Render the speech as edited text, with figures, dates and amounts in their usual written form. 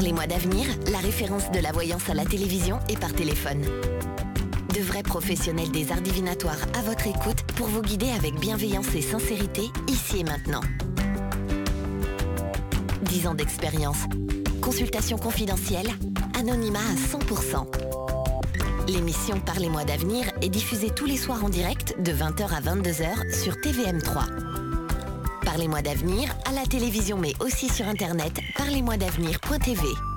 Parlez-moi d'avenir, la référence de la voyance à la télévision et par téléphone. De vrais professionnels des arts divinatoires à votre écoute pour vous guider avec bienveillance et sincérité, ici et maintenant. 10 ans d'expérience. Consultation confidentielle, anonymat à 100%. L'émission Parlez-moi d'avenir est diffusée tous les soirs en direct de 20h à 22h sur TVM3. Parlez-moi d'avenir à la télévision mais aussi sur internet parlez-moi d'avenir.tv.